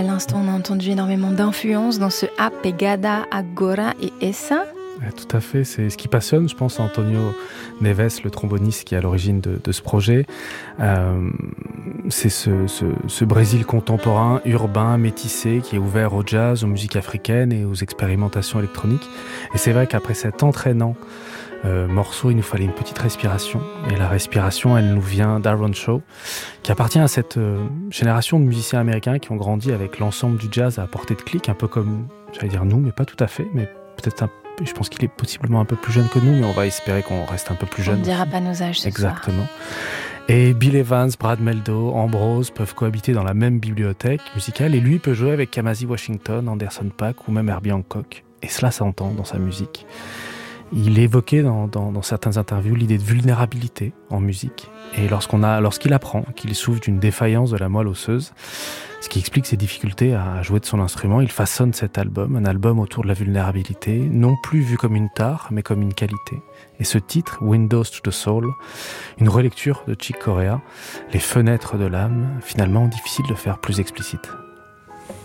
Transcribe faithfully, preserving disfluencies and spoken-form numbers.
À l'instant, on a entendu énormément d'influences dans ce A Pegada Agora et Essa. Tout à fait, c'est ce qui passionne, je pense, Antonio Neves, le tromboniste qui est à l'origine de, de ce projet. Euh, c'est ce, ce, ce Brésil contemporain, urbain, métissé, qui est ouvert au jazz, aux musiques africaines et aux expérimentations électroniques. Et c'est vrai qu'après cet entraînant euh, morceau, il nous fallait une petite respiration. Et la respiration, elle nous vient d'Aaron Shaw, qui appartient à cette euh, génération de musiciens américains qui ont grandi avec l'ensemble du jazz à portée de clic, un peu comme, j'allais dire nous, mais pas tout à fait, mais peut-être un peu. Je pense qu'il est possiblement un peu plus jeune que nous, mais on va espérer qu'on reste un peu plus jeune. On ne dira pas nos âges ce Exactement. soir. Et Bill Evans, Brad Meldo, Ambrose peuvent cohabiter dans la même bibliothèque musicale, et lui peut jouer avec Kamasi Washington, Anderson .Paak ou même Herbie Hancock. Et cela s'entend dans sa musique. Il évoquait dans, dans, dans certaines interviews l'idée de vulnérabilité en musique. Et lorsqu'on a, lorsqu'il apprend qu'il souffre d'une défaillance de la moelle osseuse, ce qui explique ses difficultés à jouer de son instrument, il façonne cet album, un album autour de la vulnérabilité, non plus vu comme une tare, mais comme une qualité. Et ce titre, Windows to the Soul, une relecture de Chick Corea, les fenêtres de l'âme, finalement difficile de faire plus explicite.